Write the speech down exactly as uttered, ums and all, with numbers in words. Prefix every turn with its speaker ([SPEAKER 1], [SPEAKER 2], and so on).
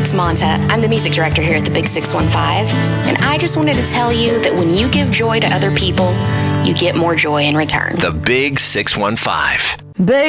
[SPEAKER 1] Alex Monta. I'm the music director here at the Big six one five, and I just wanted to tell you that when you give joy to other people, you get more joy in return.
[SPEAKER 2] The Big six one five.
[SPEAKER 3] They